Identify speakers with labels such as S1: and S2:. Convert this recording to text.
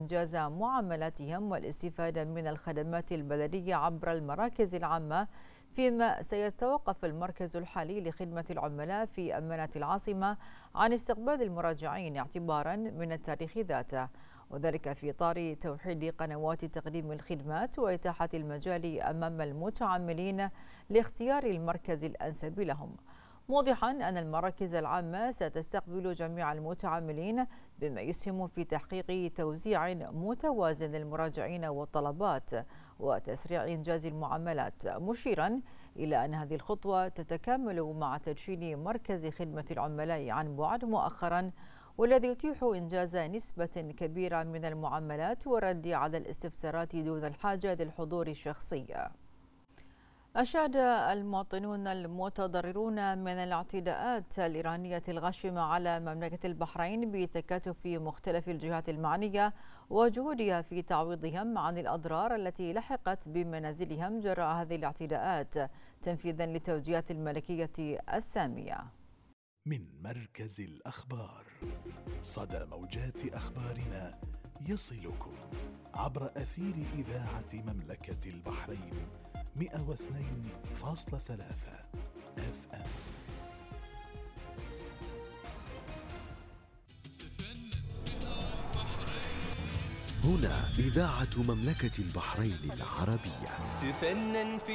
S1: إنجاز معاملاتهم والاستفادة من الخدمات البلدية عبر المراكز العامة، فيما سيتوقف المركز الحالي لخدمة العملاء في أمانة العاصمة عن استقبال المراجعين اعتبارا من التاريخ ذاته، وذلك في إطار توحيد قنوات تقديم الخدمات وإتاحة المجال أمام المتعاملين لاختيار المركز الأنسب لهم، موضحا أن المراكز العامة ستستقبل جميع المتعاملين بما يسهم في تحقيق توزيع متوازن للمراجعين والطلبات وتسريع إنجاز المعاملات، مشيرا إلى أن هذه الخطوة تتكامل مع تدشين مركز خدمة العملاء عن بعد مؤخرا، والذي يتيح إنجاز نسبة كبيرة من المعاملات والرد على الاستفسارات دون الحاجة للحضور الشخصي. أشاد المواطنون المتضررون من الاعتداءات الإيرانية الغاشمة على مملكة البحرين بتكاتف مختلف الجهات المعنية وجهودها في تعويضهم عن الأضرار التي لحقت بمنازلهم جراء هذه الاعتداءات، تنفيذا للتوجيهات الملكية السامية.
S2: من مركز الأخبار، صدى موجات أخبارنا يصلكم عبر أثير إذاعة مملكة البحرين 102.3 FM.
S3: هنا إذاعة مملكة البحرين العربية.